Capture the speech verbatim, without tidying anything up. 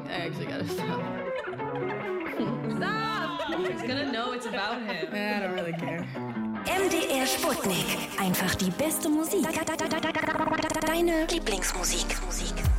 I actually gotta stop. Stop! He's gonna know it's about him. I don't really care. M D R Sputnik. Einfach die beste Musik. Deine Lieblingsmusik. Musik.